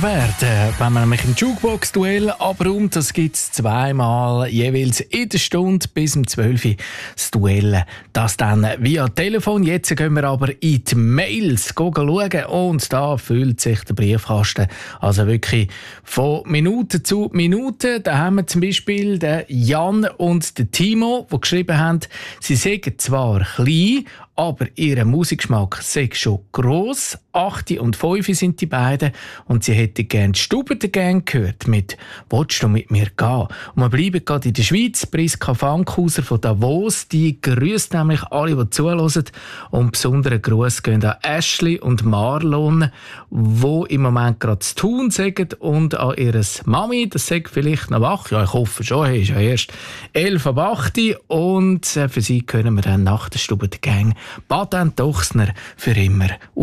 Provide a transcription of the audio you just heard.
werden, wenn man nämlich im Jukebox-Duell abräumt. Das gibt es zweimal jeweils in der Stunde bis um 12 Uhr. Das Duell, das dann via Telefon. Jetzt gehen wir aber in die Mails schauen und da füllt sich der Briefkasten. Also wirklich von Minute zu Minute. Da haben wir zum Beispiel den Jan und den Timo, die geschrieben haben, sie sagen zwar klein, aber ihr Musikgeschmack sei schon gross. 8 und 5 sind die beiden und sie hätten gerne die Stubentergang gehört mit «Willst du mit mir gehen?» Und wir bleiben gerade in der Schweiz. Priska Fankhauser von Davos, die grüßt nämlich alle, die zuhören. Und besonderen Gruß gehen an Ashley und Marlon, die im Moment gerade zu tun sagen, und an ihre Mami, das sagt vielleicht noch wach. Ja, ich hoffe schon, er ist ja erst 11 ab 8 und für sie können wir dann nach der Stubentergang Baden Dochsner für immer auf